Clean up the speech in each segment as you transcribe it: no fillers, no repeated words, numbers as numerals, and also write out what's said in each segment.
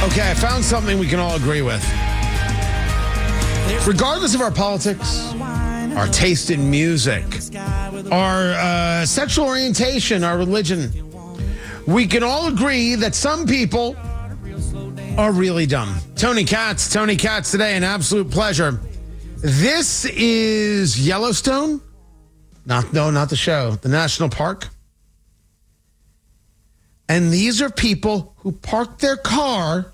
Okay, I found something we can all agree with. Regardless of our politics, our taste in music, our sexual orientation, our religion, we can all agree that some people are really dumb. Tony Katz today, an absolute pleasure. This is Yellowstone. Not the show, the national park. And these are people who parked their car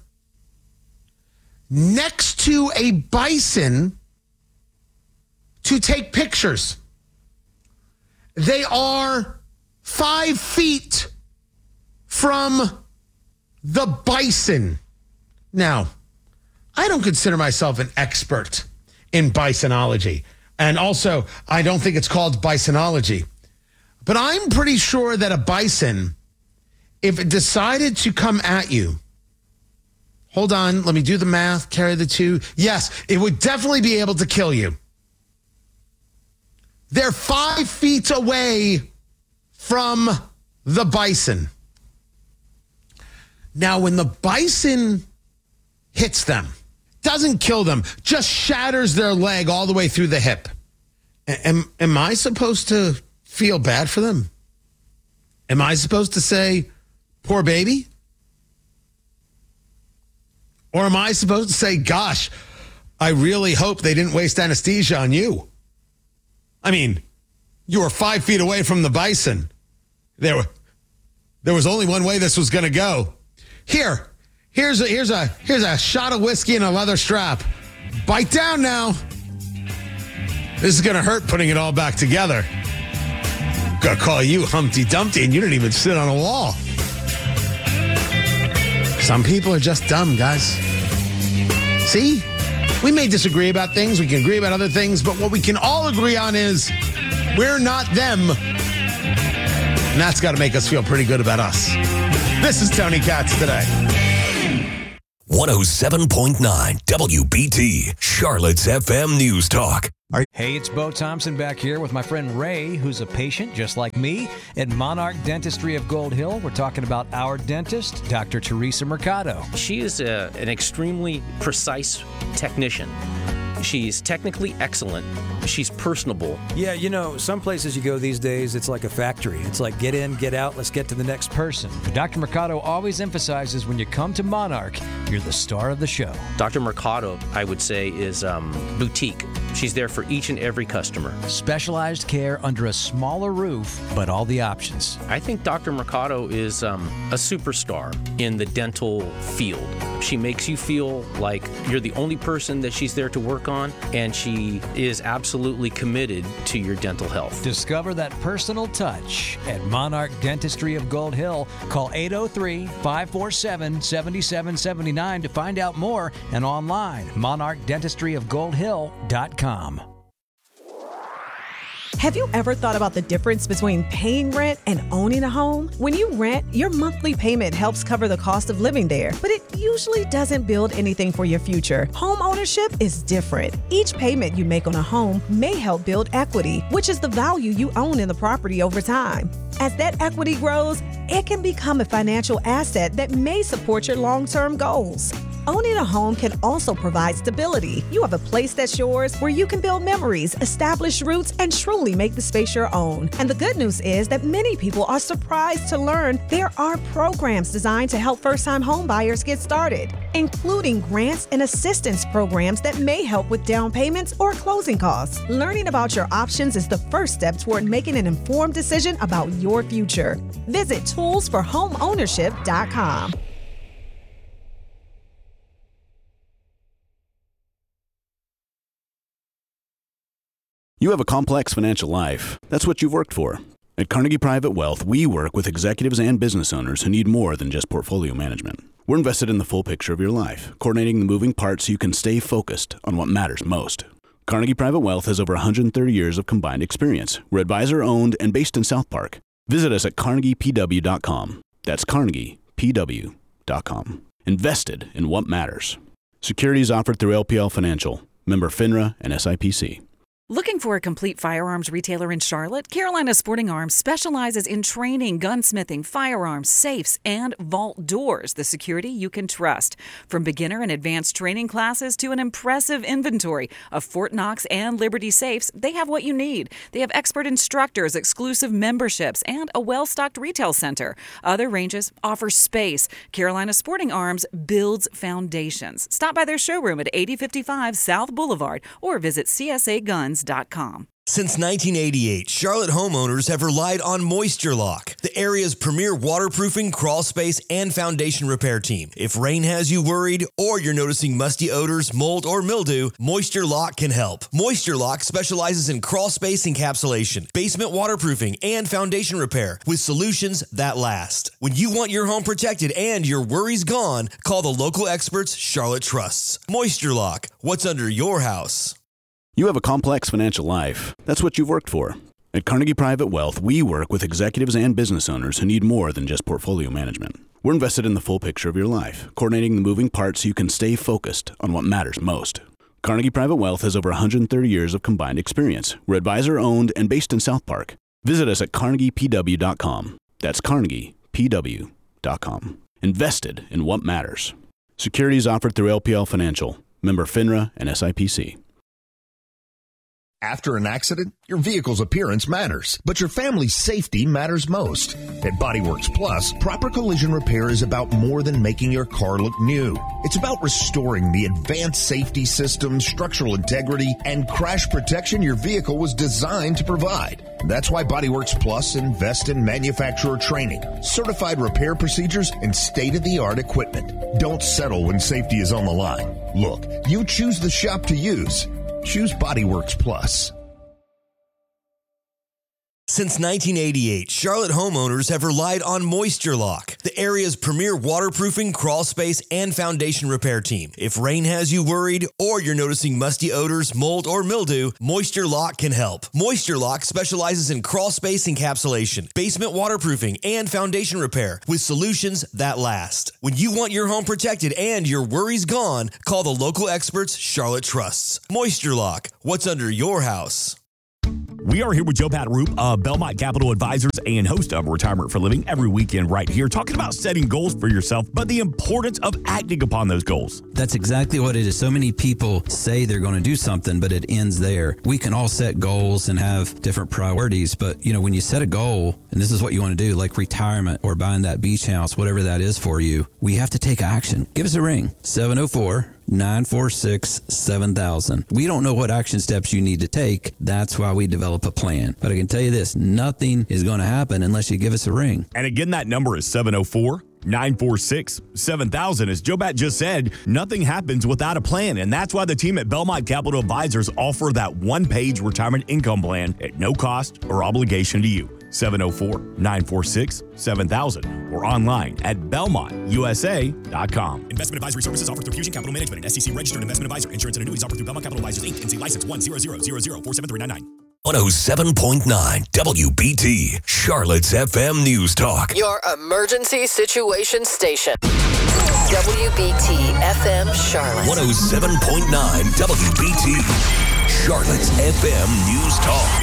next to a bison to take pictures. They are 5 feet from the bison. Now, I don't consider myself an expert in bisonology. And also, I don't think it's called bisonology. But I'm pretty sure that a bison, if it decided to come at you, hold on, let me do the math, carry the two. Yes, it would definitely be able to kill you. They're 5 feet away from the bison. Now, when the bison hits them, doesn't kill them, just shatters their leg all the way through the hip, am I supposed to feel bad for them? Am I supposed to say, poor baby? Or am I supposed to say, gosh, I really hope they didn't waste anesthesia on you? I mean, you were 5 feet away from the bison. There was only one way this was going to go. Here's a shot of whiskey and a leather strap. Bite down now. This is going to hurt putting it all back together. Gonna call you Humpty Dumpty, and you didn't even sit on a wall. Some people are just dumb, guys. See? We may disagree about things. We can agree about other things. But what we can all agree on is we're not them. And that's got to make us feel pretty good about us. This is Tony Katz today. 107.9 WBT, Charlotte's FM News Talk. Hey, it's Bo Thompson back here with my friend Ray, who's a patient just like me at Monarch Dentistry of Gold Hill. We're talking about our dentist, Dr. Teresa Mercado. She is an extremely precise technician. She's technically excellent. She's personable. Yeah, you know, some places you go these days, it's like a factory. It's like get in, get out, let's get to the next person. But Dr. Mercado always emphasizes when you come to Monarch, you're the star of the show. Dr. Mercado, I would say, is boutique. She's there for each and every customer. Specialized care under a smaller roof, but all the options. I think Dr. Mercado is a superstar in the dental field. She makes you feel like you're the only person that she's there to work on, and she is absolutely committed to your dental health. Discover that personal touch at Monarch Dentistry of Gold Hill. Call 803-547-7779 to find out more, and online, monarchdentistryofgoldhill.com. Have you ever thought about the difference between paying rent and owning a home? When you rent, your monthly payment helps cover the cost of living there, but it usually doesn't build anything for your future. Home ownership is different. Each payment you make on a home may help build equity, which is the value you own in the property over time. As that equity grows, it can become a financial asset that may support your long-term goals. Owning a home can also provide stability. You have a place that's yours where you can build memories, establish roots, and truly make the space your own. And the good news is that many people are surprised to learn there are programs designed to help first-time home buyers get started, including grants and assistance programs that may help with down payments or closing costs. Learning about your options is the first step toward making an informed decision about your future. Visit toolsforhomeownership.com. You have a complex financial life. That's what you've worked for. At Carnegie Private Wealth, we work with executives and business owners who need more than just portfolio management. We're invested in the full picture of your life, coordinating the moving parts so you can stay focused on what matters most. Carnegie Private Wealth has over 130 years of combined experience. We're advisor-owned and based in South Park. Visit us at carnegiepw.com. That's carnegiepw.com. Invested in what matters. Securities offered through LPL Financial. Member FINRA and SIPC. Looking for a complete firearms retailer in Charlotte? Carolina Sporting Arms specializes in training, gunsmithing, firearms, safes, and vault doors, the security you can trust. From beginner and advanced training classes to an impressive inventory of Fort Knox and Liberty safes, they have what you need. They have expert instructors, exclusive memberships, and a well-stocked retail center. Other ranges offer space. Carolina Sporting Arms builds foundations. Stop by their showroom at 8055 South Boulevard or visit CSAGuns.com. Since 1988, Charlotte homeowners have relied on Moisture Lock, the area's premier waterproofing, crawl space, and foundation repair team. If rain has you worried or you're noticing musty odors, mold, or mildew, Moisture Lock can help. Moisture Lock specializes in crawl space encapsulation, basement waterproofing, and foundation repair with solutions that last. When you want your home protected and your worries gone, call the local experts Charlotte trusts. Moisture Lock, what's under your house? You have a complex financial life. That's what you've worked for. At Carnegie Private Wealth, we work with executives and business owners who need more than just portfolio management. We're invested in the full picture of your life, coordinating the moving parts so you can stay focused on what matters most. Carnegie Private Wealth has over 130 years of combined experience. We're advisor-owned and based in South Park. Visit us at carnegiepw.com. That's carnegiepw.com. Invested in what matters. Securities offered through LPL Financial. Member FINRA and SIPC. After an accident, your vehicle's appearance matters, but your family's safety matters most. At Bodyworks Plus, proper collision repair is about more than making your car look new. It's about restoring the advanced safety systems, structural integrity, and crash protection your vehicle was designed to provide. That's why Bodyworks Plus invests in manufacturer training, certified repair procedures, and state-of-the-art equipment. Don't settle when safety is on the line. Look, you choose the shop to use. Choose Bodyworks Plus. Since 1988, Charlotte homeowners have relied on Moisture Lock, the area's premier waterproofing, crawl space, and foundation repair team. If rain has you worried or you're noticing musty odors, mold, or mildew, Moisture Lock can help. Moisture Lock specializes in crawl space encapsulation, basement waterproofing, and foundation repair with solutions that last. When you want your home protected and your worries gone, call the local experts Charlotte trusts. Moisture Lock, what's under your house? We are here with Joe Pataroop of Belmont Capital Advisors and host of Retirement for Living every weekend right here, talking about setting goals for yourself, but the importance of acting upon those goals. That's exactly what it is. So many people say they're going to do something, but it ends there. We can all set goals and have different priorities, but when you set a goal, and this is what you want to do, like retirement or buying that beach house, whatever that is for you, we have to take action. Give us a ring, 704-946-7000. We don't know what action steps you need to take. That's why we develop a plan. But I can tell you this, nothing is going to happen unless you give us a ring. And again, that number is 704-946-7000. As Joe Bat just said, nothing happens without a plan. And that's why the team at Belmont Capital Advisors offer that one-page retirement income plan at no cost or obligation to you. 704-946-7000 or online at BelmontUSA.com. Investment advisory services offered through Fusion Capital Management, an SEC registered investment advisor. Insurance and annuities offered through Belmont Capital Advisors, Inc. NC license 10000473399. 107.9 WBT, Charlotte's FM News Talk. Your emergency situation station. WBT FM Charlotte. 107.9 WBT, Charlotte's FM News Talk.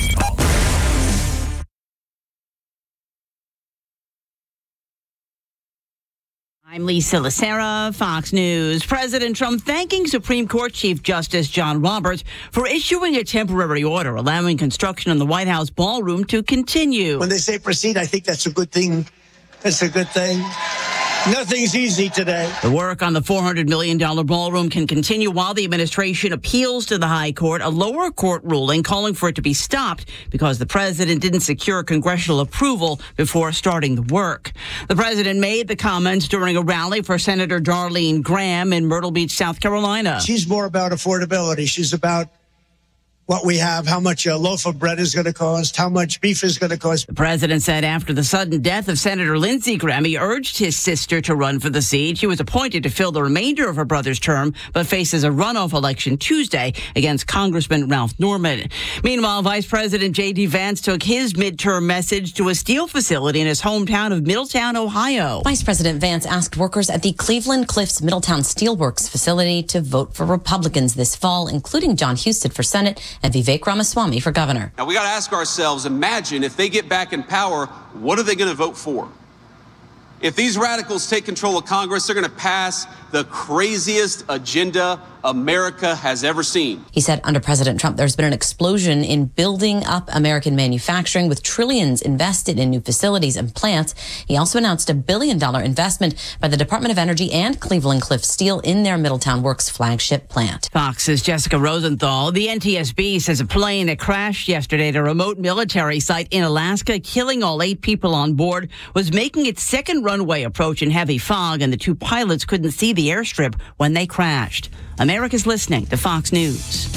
I'm Lisa Lacera, Fox News. President Trump thanking Supreme Court Chief Justice John Roberts for issuing a temporary order allowing construction on the White House ballroom to continue. When they say proceed, I think that's a good thing. That's a good thing. Nothing's easy today. The work on the $400 million ballroom can continue while the administration appeals to the high court, a lower court ruling calling for it to be stopped because the president didn't secure congressional approval before starting the work. The president made the comments during a rally for Senator Darlene Graham in Myrtle Beach, South Carolina. She's more about affordability. She's about what we have, how much a loaf of bread is going to cost, how much beef is going to cost. The president said after the sudden death of Senator Lindsey Graham, he urged his sister to run for the seat. She was appointed to fill the remainder of her brother's term, but faces a runoff election Tuesday against Congressman Ralph Norman. Meanwhile, Vice President J.D. Vance took his midterm message to a steel facility in his hometown of Middletown, Ohio. Vice President Vance asked workers at the Cleveland Cliffs Middletown Steelworks facility to vote for Republicans this fall, including John Husted for Senate and Vivek Ramaswamy for governor. Now, we got to ask ourselves, imagine if they get back in power, what are they going to vote for? If these radicals take control of Congress, they're going to pass the craziest agenda America has ever seen. He said under President Trump, there's been an explosion in building up American manufacturing with trillions invested in new facilities and plants. He also announced $1 billion investment by the Department of Energy and Cleveland Cliffs Steel in their Middletown Works flagship plant. Fox's Jessica Rosenthal. The NTSB says a plane that crashed yesterday at a remote military site in Alaska, killing all 8 people on board, was making its second runway approach in heavy fog, and the 2 pilots couldn't see the airstrip when they crashed. America's listening to Fox News.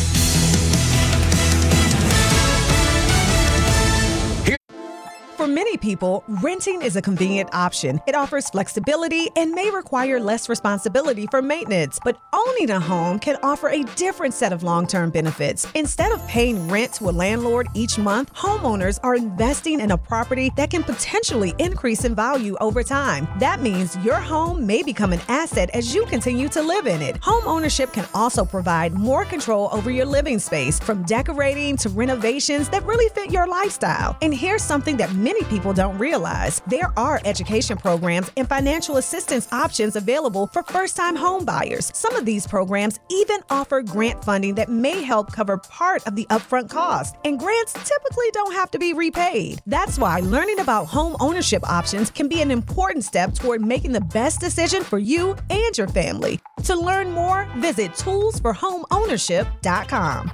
For many people, renting is a convenient option. It offers flexibility and may require less responsibility for maintenance. But owning a home can offer a different set of long-term benefits. Instead of paying rent to a landlord each month, homeowners are investing in a property that can potentially increase in value over time. That means your home may become an asset as you continue to live in it. Home ownership can also provide more control over your living space, from decorating to renovations that really fit your lifestyle. And here's something that many people don't realize. There are education programs and financial assistance options available for first-time home buyers. Some of these programs even offer grant funding that may help cover part of the upfront cost. And grants typically don't have to be repaid. That's why learning about home ownership options can be an important step toward making the best decision for you and your family. To learn more, visit toolsforhomeownership.com.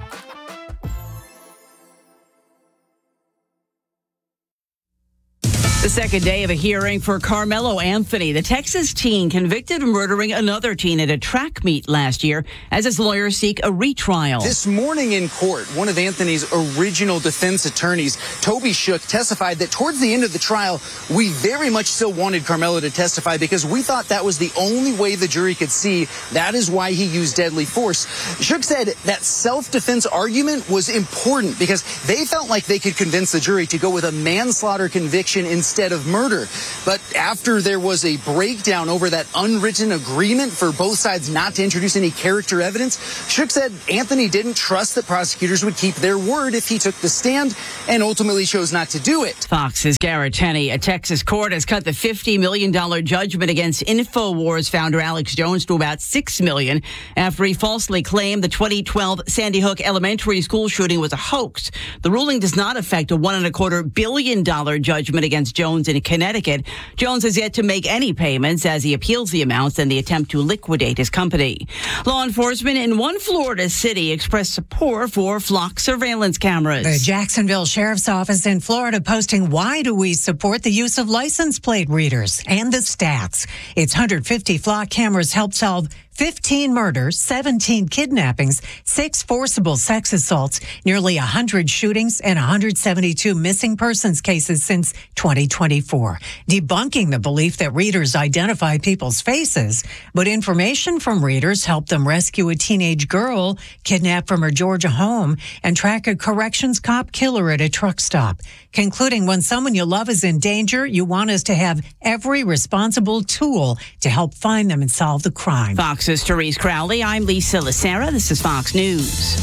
The second day of a hearing for Carmelo Anthony, the Texas teen convicted of murdering another teen at a track meet last year, as his lawyers seek a retrial. This morning in court, one of Anthony's original defense attorneys, Toby Shook, testified that towards the end of the trial, we very much still wanted Carmelo to testify because we thought that was the only way the jury could see. That is why he used deadly force. Shook said that self-defense argument was important because they felt like they could convince the jury to go with a manslaughter conviction instead of murder. But after there was a breakdown over that unwritten agreement for both sides not to introduce any character evidence, Shook said Anthony didn't trust that prosecutors would keep their word if he took the stand and ultimately chose not to do it. Fox's Garrett Tenney. A Texas court has cut the $50 million judgment against InfoWars founder Alex Jones to about $6 million after he falsely claimed the 2012 Sandy Hook Elementary School shooting was a hoax. The ruling does not affect a $1.25 billion judgment against Jones in Connecticut. Jones has yet to make any payments as he appeals the amounts and the attempt to liquidate his company. Law enforcement in one Florida city expressed support for flock surveillance cameras. The Jacksonville Sheriff's Office in Florida posting, "Why do we support the use of license plate readers?" And the stats. Its 150 flock cameras helped solve 15 murders, 17 kidnappings, 6 forcible sex assaults, nearly 100 shootings, and 172 missing persons cases since 2024, debunking the belief that readers identify people's faces. But information from readers helped them rescue a teenage girl kidnapped from her Georgia home and track a corrections cop killer at a truck stop. Concluding, when someone you love is in danger, you want us to have every responsible tool to help find them and solve the crime. Fox's Therese Crowley. I'm Lisa Lacera. This is Fox News.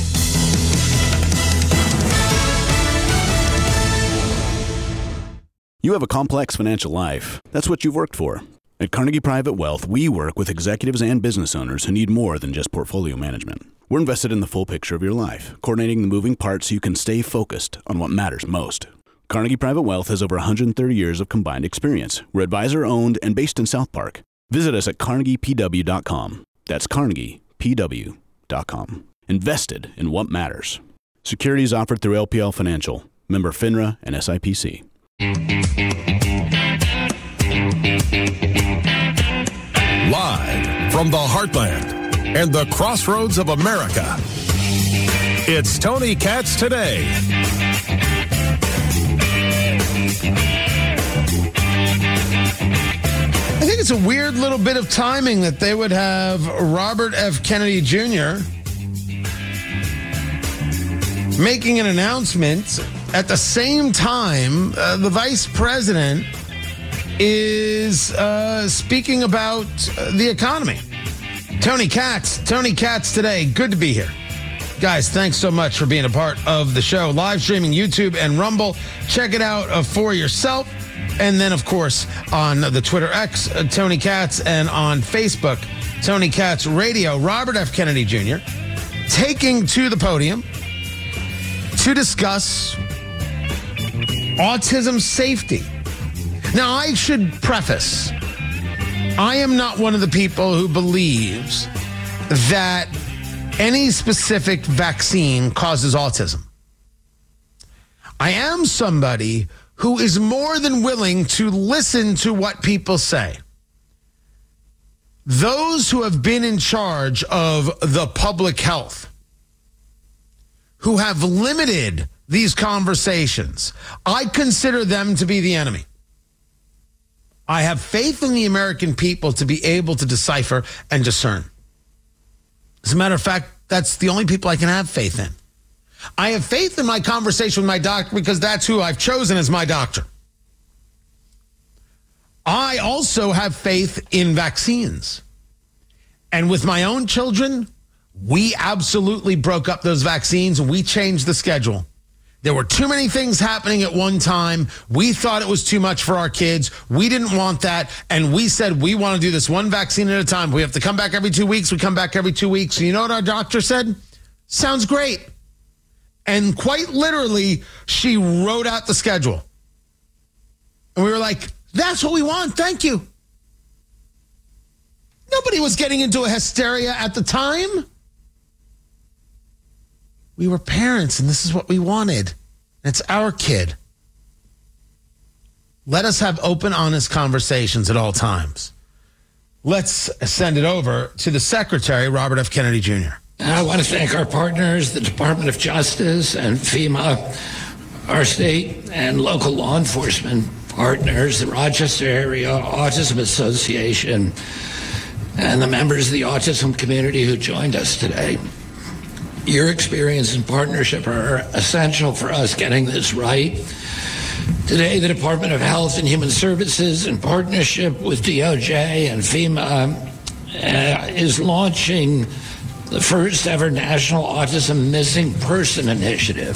You have a complex financial life. That's what you've worked for. At Carnegie Private Wealth, we work with executives and business owners who need more than just portfolio management. We're invested in the full picture of your life, coordinating the moving parts so you can stay focused on what matters most. Carnegie Private Wealth has over 130 years of combined experience. We're advisor-owned and based in South Park. Visit us at carnegiepw.com. That's carnegiepw.com. Invested in what matters. Securities offered through LPL Financial. Member FINRA and SIPC. Live from the heartland and the crossroads of America, it's Tony Katz Today. I think it's a weird little bit of timing that they would have Robert F. Kennedy Jr. making an announcement at the same time the vice president is speaking about the economy. Tony Katz Today. Good to be here. Guys, thanks so much for being a part of the show. Live streaming YouTube and Rumble. Check it out for yourself. And then, of course, on the Twitter X, Tony Katz, and on Facebook, Tony Katz Radio. Robert F. Kennedy Jr. taking to the podium to discuss autism safety. Now, I should preface, I am not one of the people who believes that any specific vaccine causes autism. I am somebody who is more than willing to listen to what people say. Those who have been in charge of the public health, who have limited these conversations, I consider them to be the enemy. I have faith in the American people to be able to decipher and discern. As a matter of fact, that's the only people I can have faith in. I have faith in my conversation with my doctor because that's who I've chosen as my doctor. I also have faith in vaccines. And with my own children, we absolutely broke up those vaccines and we changed the schedule. There were too many things happening at one time. We thought it was too much for our kids. We didn't want that. And we said, we want to do this one vaccine at a time. We have to come back every 2 weeks. We come back every 2 weeks. And you know what our doctor said? Sounds great. And quite literally, she wrote out the schedule. And we were like, that's what we want. Thank you. Nobody was getting into a hysteria at the time. We were parents, and this is what we wanted. It's our kid. Let us have open, honest conversations at all times. Let's send it over to the Secretary, Robert F. Kennedy Jr. I want to thank our partners, the Department of Justice and FEMA, our state and local law enforcement partners, the Rochester Area Autism Association, and the members of the autism community who joined us today. Your experience and partnership are essential for us getting this right. Today, the Department of Health and Human Services, in partnership with DOJ and FEMA, is launching the first ever National Autism Missing Person Initiative.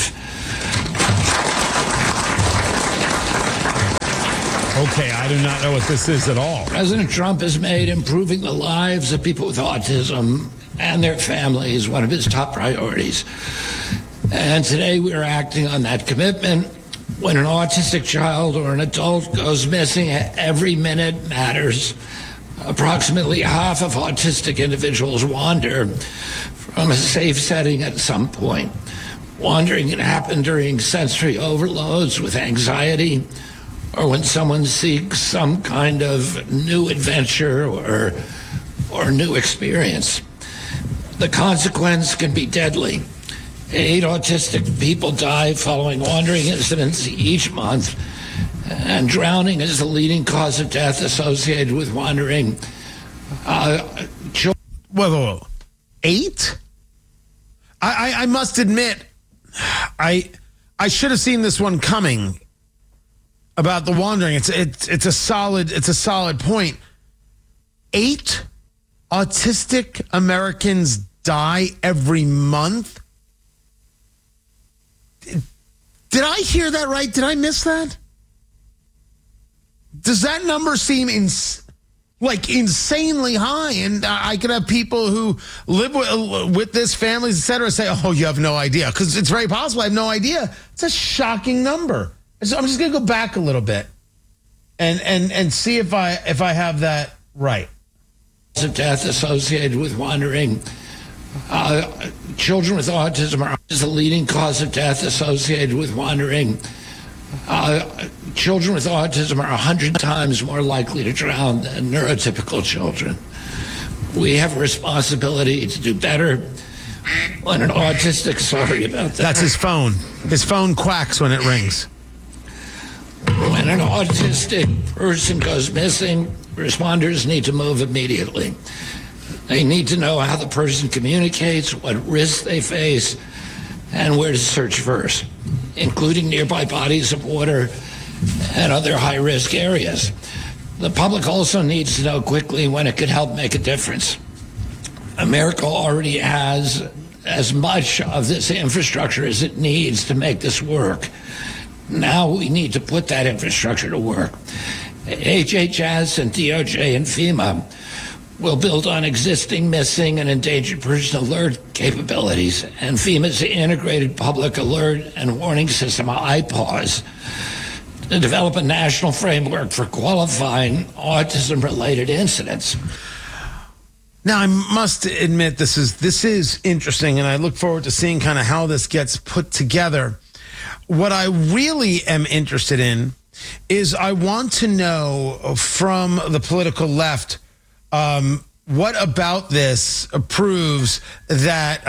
Okay, I do not know what this is at all. President Trump has made improving the lives of people with autism and their families one of his top priorities. And today we are acting on that commitment. When an autistic child or an adult goes missing, every minute matters. Approximately half of autistic individuals wander from a safe setting at some point. Wandering can happen during sensory overloads with anxiety, or when someone seeks some kind of new adventure or new experience. The consequence can be deadly. 8 autistic people die following wandering incidents each month, and drowning is the leading cause of death associated with wandering children. Whoa. 8? I must admit, I should have seen this one coming about the wandering. It's a solid point. 8 autistic Americans die every month. Did I hear that right? Did I miss that? Does that number seem insanely high? And I could have people who live with this, families, et cetera, say, oh, you have no idea. Because it's very possible I have no idea. It's a shocking number. So I'm just going to go back a little bit and see if I have that right. Of death associated with wandering. Children with autism is the leading cause of death associated with wandering. Children with autism are 100 times more likely to drown than neurotypical children. We have a responsibility to do better when an autistic, sorry about that. That's his phone. His phone quacks when it rings. When an autistic person goes missing, responders need to move immediately. They need to know how the person communicates, what risks they face, and where to search first, including nearby bodies of water and other high-risk areas. The public also needs to know quickly when it could help make a difference. America already has as much of this infrastructure as it needs to make this work. Now we need to put that infrastructure to work. HHS and DOJ and FEMA will build on existing missing and endangered person alert capabilities and FEMA's integrated public alert and warning system, IPAWS, to develop a national framework for qualifying autism-related incidents. Now, I must admit, this is interesting, and I look forward to seeing kind of how this gets put together. What I really am interested in is I want to know from the political left, what about this proves that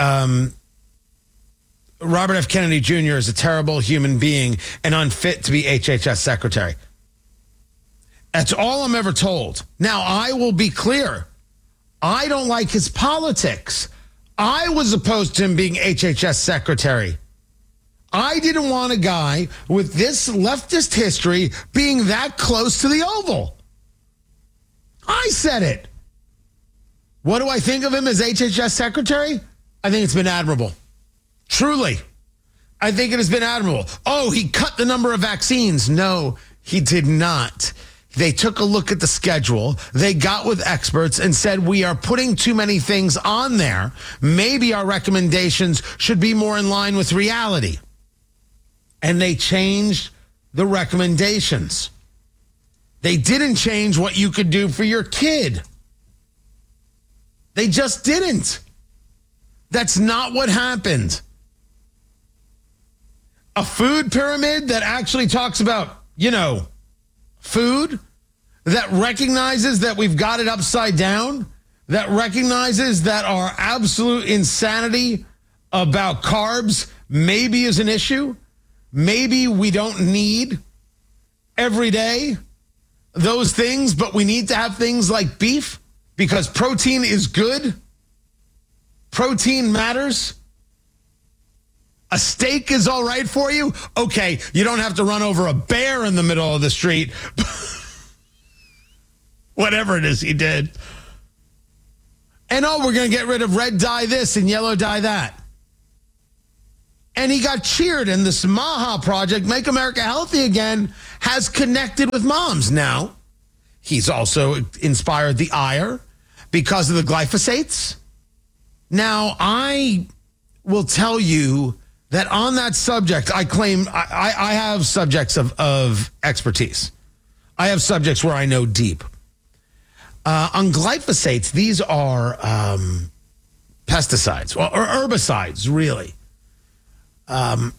Robert F. Kennedy Jr. is a terrible human being and unfit to be HHS secretary? That's all I'm ever told. Now, I will be clear. I don't like his politics. I was opposed to him being HHS secretary. I didn't want a guy with this leftist history being that close to the Oval. I said it. What do I think of him as HHS secretary? I think it's been admirable. Truly. I think it has been admirable. Oh, he cut the number of vaccines. No, he did not. They took a look at the schedule. They got with experts and said, we are putting too many things on there. Maybe our recommendations should be more in line with reality. And they changed the recommendations. They didn't change what you could do for your kid. They just didn't. That's not what happened. A food pyramid that actually talks about, food, that recognizes that we've got it upside down, that recognizes that our absolute insanity about carbs maybe is an issue. Maybe we don't need every day those things, but we need to have things like beef because protein is good. Protein matters. A steak is all right for you. Okay, you don't have to run over a bear in the middle of the street. Whatever it is he did. And we're going to get rid of red dye this and yellow dye that. And he got cheered, and this MAHA project, Make America Healthy Again, has connected with moms. Now, he's also inspired the ire because of the glyphosates. Now, I will tell you that on that subject, I claim I have subjects of expertise. I have subjects where I know deep. On glyphosates, these are pesticides, or herbicides, really.